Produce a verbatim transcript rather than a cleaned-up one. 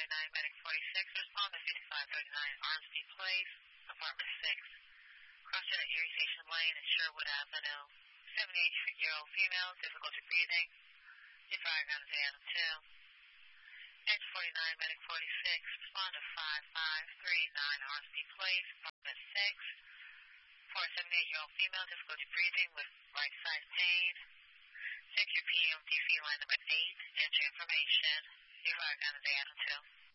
forty-nine, Medic forty-six, respond to fifty-five thirty-nine Armsby Place, Apartment six. Crossing at Erie Station Lane and Sherwood Avenue. seventy-eight-year-old female, difficulty breathing. Desired on the Adam two. Edge forty-nine, Medic forty-six, respond to five five three nine Armsby Place, Apartment six. For a seventy-eight-year-old female, difficulty breathing with right side pain. Check your P M D C line number eight, enter information. Desired on the Adam two.